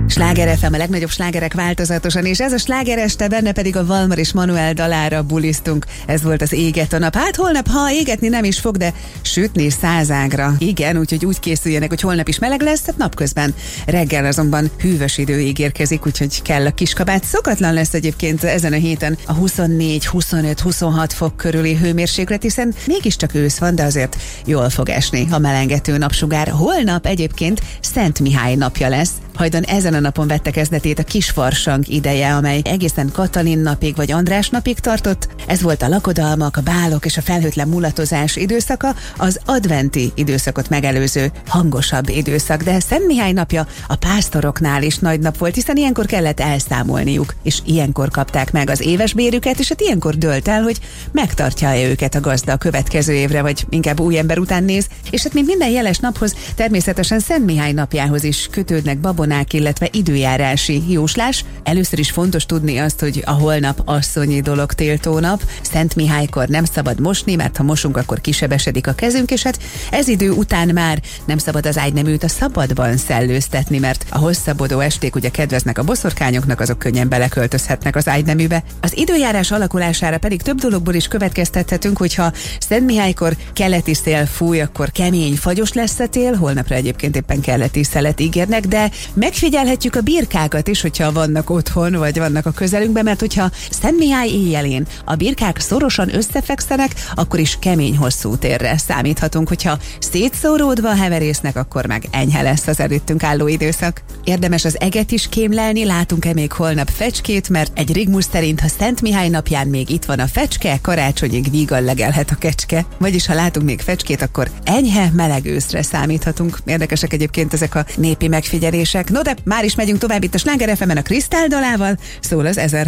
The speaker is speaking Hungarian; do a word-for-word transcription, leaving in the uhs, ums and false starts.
Sláger ef em, a legnagyobb slágerek változatosan, és ez a sláger este, benne pedig a Valmar és Manuel dalára bulisztunk. Ez volt az Éget a nap. Hát holnap, ha égetni nem is fog, de sütni százágra. Igen, úgyhogy úgy készüljenek, hogy holnap is meleg lesz, tehát napközben. Reggel azonban hűvös idő ígérkezik, úgyhogy kell a kiskabát. Szokatlan lesz egyébként ezen a héten a huszonnégy, huszonöt, huszonhat fok körüli hőmérséklet, hiszen mégiscsak ősz van, de azért jól fog esni a melengető napsugár. Holnap egyébként Szent Mihály napja lesz. Hajdan ezen a napon vette kezdetét a kisfarsang ideje, amely egészen Katalin napig vagy András napig tartott. Ez volt a lakodalmak, a bálok és a felhőtlen mulatozás időszaka, az adventi időszakot megelőző hangosabb időszak, de Szent Mihály napja a pásztoroknál is nagy nap volt, hiszen ilyenkor kellett elszámolniuk, és ilyenkor kapták meg az éves bérüket, és hát ilyenkor dőlt el, hogy megtartja-e őket a gazda a következő évre, vagy inkább új ember után néz, és hát mint minden jeles naphoz, természetesen Szent Mihály napjához is kötődnek babonák, illetve időjárási jóslás. Először is fontos tudni azt, hogy a holnap asszonyi dolog tiltó nap. Szent Mihálykor nem szabad mosni, mert ha mosunk, akkor kisebesedik a kezünk, és hát ez idő után már nem szabad az ágyneműt a szabadban szellőztetni, mert a hosszabbodó esték ugye kedveznek a boszorkányoknak, azok könnyen beleköltözhetnek az ágyneműbe. Az időjárás alakulására pedig több dologból is következtethetünk, hogyha Szent Mihálykor keleti szél fúj, akkor kemény, fagyos lesz a tél, holnapra egyébként éppen keleti szelet ígérnek, de megfigyelhetjük a birkákat is, hogyha vannak otthon, vagy vannak a közelünkben, mert hogyha Szent Mihály éjjelén a birkák szorosan összefekszenek, akkor is kemény hosszú térre számíthatunk, hogyha szétszóródva heverésznek, akkor meg enyhe lesz az előttünk álló időszak. Érdemes az eget is kémlelni, látunk-e még holnap fecskét, mert egy rigmus szerint, ha Szent Mihály napján még itt van a fecske, karácsonyig vígan legelhet a kecske. Vagyis ha látunk még fecskét, akkor enyhe, meleg őszre számíthatunk. Érdekesek egyébként ezek a népi megfigyelések. No de már is megyünk tovább itt a Sláger ef emen a Krisztál dalával, szól az ezer